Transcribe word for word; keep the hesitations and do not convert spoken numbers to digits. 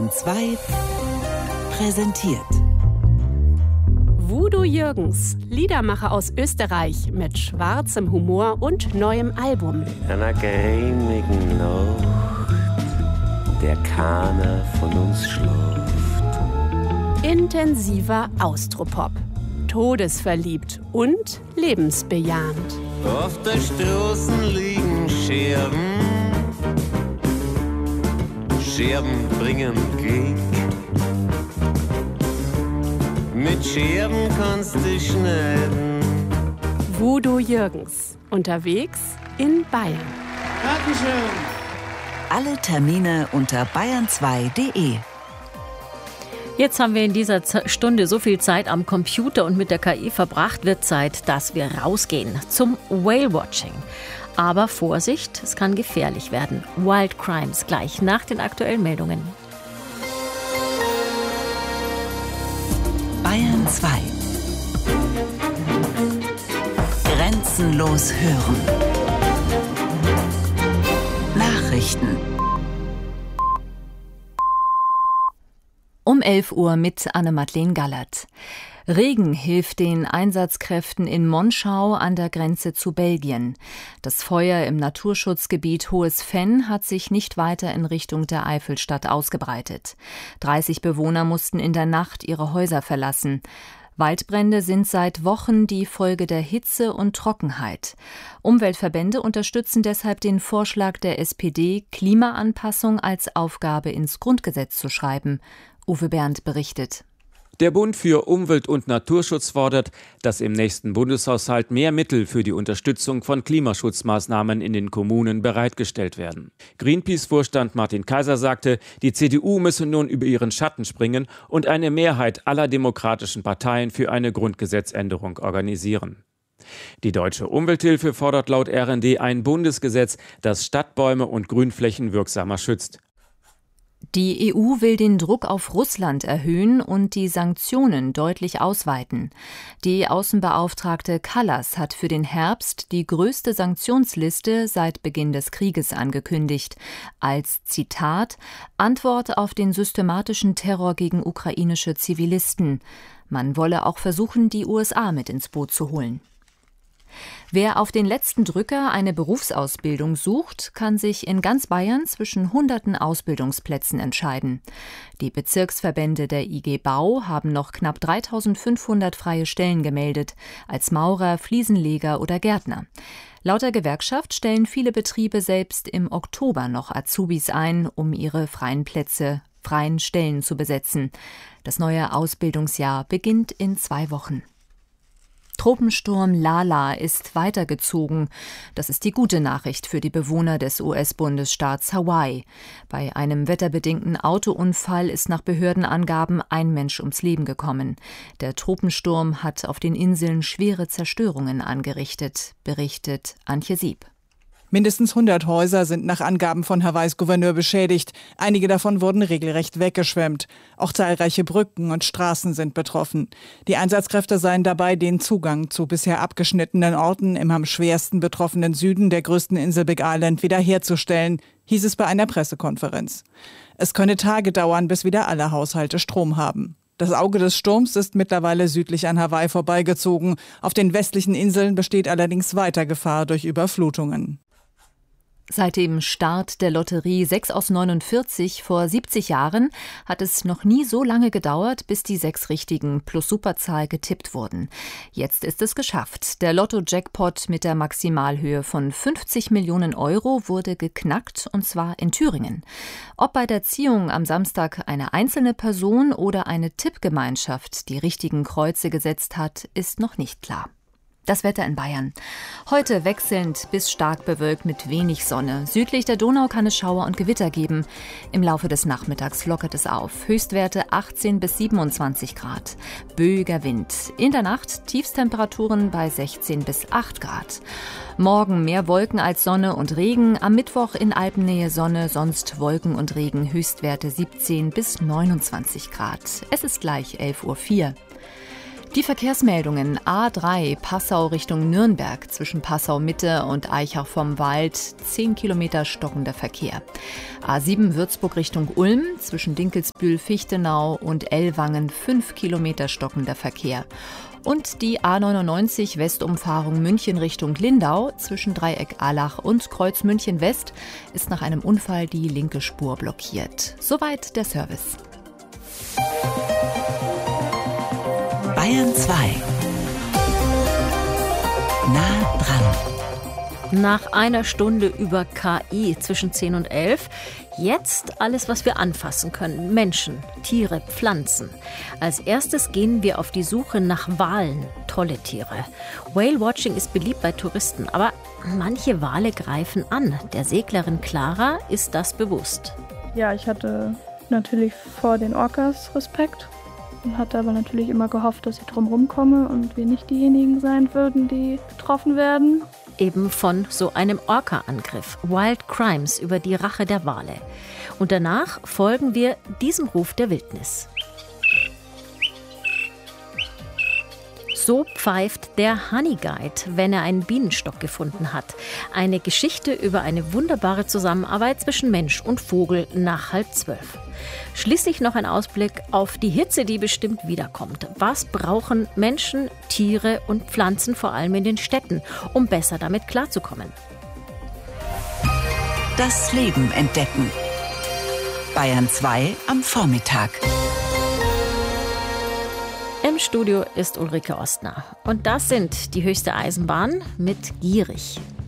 Bayern zwei präsentiert. Voodoo Jürgens, Liedermacher aus Österreich mit schwarzem Humor und neuem Album. In einer grimmigen Nacht, der keiner von uns schläft. Intensiver Austropop, todesverliebt und lebensbejahend. Auf der Straße liegen Scherben, Scherben bringen Glück. Mit Scherben kannst du schneiden. Voodoo Jürgens, unterwegs in Bayern. Dankeschön. Alle Termine unter bayern zwei punkt de. Jetzt haben wir in dieser Stunde so viel Zeit am Computer und mit der K I verbracht, wird Zeit, dass wir rausgehen zum Whale-Watching. Aber Vorsicht, es kann gefährlich werden. Wild Crimes gleich nach den aktuellen Meldungen. Bayern zwei. Grenzenlos hören. Nachrichten. Um elf Uhr mit Anne-Madeleine Gallert. Regen hilft den Einsatzkräften in Monschau an der Grenze zu Belgien. Das Feuer im Naturschutzgebiet Hohes Venn hat sich nicht weiter in Richtung der Eifelstadt ausgebreitet. dreißig Bewohner mussten in der Nacht ihre Häuser verlassen. Waldbrände sind seit Wochen die Folge der Hitze und Trockenheit. Umweltverbände unterstützen deshalb den Vorschlag der S P D, Klimaanpassung als Aufgabe ins Grundgesetz zu schreiben. Uwe Bernd berichtet. Der Bund für Umwelt- und Naturschutz fordert, dass im nächsten Bundeshaushalt mehr Mittel für die Unterstützung von Klimaschutzmaßnahmen in den Kommunen bereitgestellt werden. Greenpeace-Vorstand Martin Kaiser sagte, die C D U müsse nun über ihren Schatten springen und eine Mehrheit aller demokratischen Parteien für eine Grundgesetzänderung organisieren. Die Deutsche Umwelthilfe fordert laut R N D ein Bundesgesetz, das Stadtbäume und Grünflächen wirksamer schützt. Die E U will den Druck auf Russland erhöhen und die Sanktionen deutlich ausweiten. Die Außenbeauftragte Kallas hat für den Herbst die größte Sanktionsliste seit Beginn des Krieges angekündigt, als, Zitat, Antwort auf den systematischen Terror gegen ukrainische Zivilisten. Man wolle auch versuchen, die U S A mit ins Boot zu holen. Wer auf den letzten Drücker eine Berufsausbildung sucht, kann sich in ganz Bayern zwischen hunderten Ausbildungsplätzen entscheiden. Die Bezirksverbände der I G Bau haben noch knapp dreitausendfünfhundert freie Stellen gemeldet, als Maurer, Fliesenleger oder Gärtner. Laut der Gewerkschaft stellen viele Betriebe selbst im Oktober noch Azubis ein, um ihre freien Plätze, freien Stellen zu besetzen. Das neue Ausbildungsjahr beginnt in zwei Wochen. Tropensturm Lala ist weitergezogen. Das ist die gute Nachricht für die Bewohner des U S-Bundesstaats Hawaii. Bei einem wetterbedingten Autounfall ist nach Behördenangaben ein Mensch ums Leben gekommen. Der Tropensturm hat auf den Inseln schwere Zerstörungen angerichtet, berichtet Antje Sieb. Mindestens hundert Häuser sind nach Angaben von Hawaiis Gouverneur beschädigt. Einige davon wurden regelrecht weggeschwemmt. Auch zahlreiche Brücken und Straßen sind betroffen. Die Einsatzkräfte seien dabei, den Zugang zu bisher abgeschnittenen Orten im am schwersten betroffenen Süden der größten Insel Big Island wiederherzustellen, hieß es bei einer Pressekonferenz. Es könne Tage dauern, bis wieder alle Haushalte Strom haben. Das Auge des Sturms ist mittlerweile südlich an Hawaii vorbeigezogen. Auf den westlichen Inseln besteht allerdings weiter Gefahr durch Überflutungen. Seit dem Start der Lotterie sechs aus neunundvierzig vor siebzig Jahren hat es noch nie so lange gedauert, bis die sechs richtigen plus Superzahl getippt wurden. Jetzt ist es geschafft. Der Lotto-Jackpot mit der Maximalhöhe von fünfzig Millionen Euro wurde geknackt, und zwar in Thüringen. Ob bei der Ziehung am Samstag eine einzelne Person oder eine Tippgemeinschaft die richtigen Kreuze gesetzt hat, ist noch nicht klar. Das Wetter in Bayern. Heute wechselnd bis stark bewölkt mit wenig Sonne. Südlich der Donau kann es Schauer und Gewitter geben. Im Laufe des Nachmittags lockert es auf. Höchstwerte achtzehn bis siebenundzwanzig Grad. Böiger Wind. In der Nacht Tiefstemperaturen bei sechzehn bis acht Grad. Morgen mehr Wolken als Sonne und Regen. Am Mittwoch in Alpennähe Sonne, sonst Wolken und Regen. Höchstwerte siebzehn bis neunundzwanzig Grad. Es ist gleich elf Uhr vier. Die Verkehrsmeldungen: A drei Passau Richtung Nürnberg zwischen Passau Mitte und Eichach vom Wald zehn Kilometer stockender Verkehr. A sieben Würzburg Richtung Ulm zwischen Dinkelsbühl, Fichtenau und Ellwangen fünf Kilometer stockender Verkehr. Und die A neunundneunzig Westumfahrung München Richtung Lindau zwischen Dreieck Allach und Kreuz München West ist nach einem Unfall die linke Spur blockiert. Soweit der Service. Bayern zwei. Nah dran. Nach einer Stunde über K I zwischen zehn und elf. Jetzt alles, was wir anfassen können. Menschen, Tiere, Pflanzen. Als erstes gehen wir auf die Suche nach Walen. Tolle Tiere. Whale-Watching ist beliebt bei Touristen, aber manche Wale greifen an. Der Seglerin Clara ist das bewusst. Ja, ich hatte natürlich vor den Orcas Respekt und hatte aber natürlich immer gehofft, dass ich drumherum komme und wir nicht diejenigen sein würden, die getroffen werden. Eben von so einem Orca-Angriff. Wild Crimes über die Rache der Wale. Und danach folgen wir diesem Ruf der Wildnis. So pfeift der Honey Guide, wenn er einen Bienenstock gefunden hat. Eine Geschichte über eine wunderbare Zusammenarbeit zwischen Mensch und Vogel nach halb zwölf. Schließlich noch ein Ausblick auf die Hitze, die bestimmt wiederkommt. Was brauchen Menschen, Tiere und Pflanzen, vor allem in den Städten, um besser damit klarzukommen? Das Leben entdecken. Bayern zwei am Vormittag. Im Studio ist Ulrike Ostner. Und das sind die höchste Eisenbahn mit Gierig.